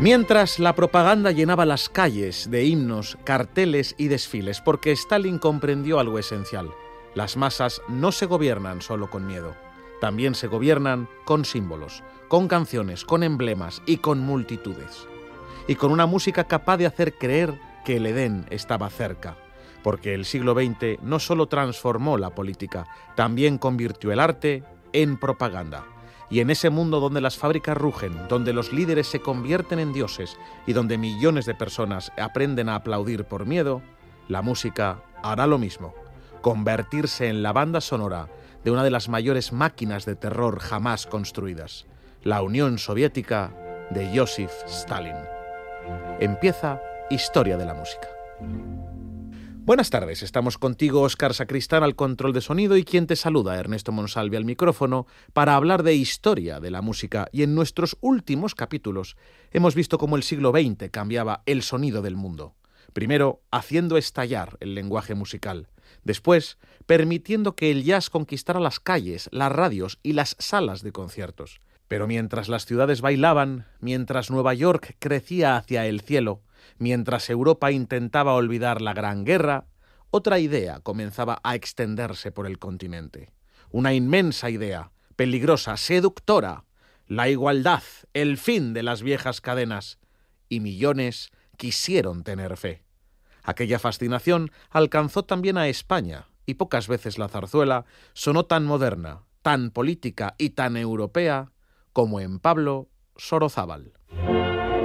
Mientras la propaganda llenaba las calles de himnos, carteles y desfiles, porque Stalin comprendió algo esencial. Las masas no se gobiernan solo con miedo, también se gobiernan con símbolos, con canciones, con emblemas y con multitudes. Y con una música capaz de hacer creer que el Edén estaba cerca, porque el siglo XX no solo transformó la política, también convirtió el arte en propaganda. Y en ese mundo donde las fábricas rugen, donde los líderes se convierten en dioses y donde millones de personas aprenden a aplaudir por miedo, la música hará lo mismo, convertirse en la banda sonora de una de las mayores máquinas de terror jamás construidas, la Unión Soviética de Joseph Stalin. Empieza Historia de la Música. Buenas tardes, estamos contigo, Óscar Sacristán, al control de sonido, y quien te saluda, Ernesto Monsalve, al micrófono, para hablar de historia de la música. Y en nuestros últimos capítulos hemos visto cómo el siglo XX cambiaba el sonido del mundo. Primero, haciendo estallar el lenguaje musical. Después, permitiendo que el jazz conquistara las calles, las radios y las salas de conciertos. Pero mientras las ciudades bailaban, mientras Nueva York crecía hacia el cielo, mientras Europa intentaba olvidar la Gran Guerra, otra idea comenzaba a extenderse por el continente. Una inmensa idea, peligrosa, seductora, la igualdad, el fin de las viejas cadenas. Y millones quisieron tener fe. Aquella fascinación alcanzó también a España, y pocas veces la zarzuela sonó tan moderna, tan política y tan europea como en Pablo Sorozábal.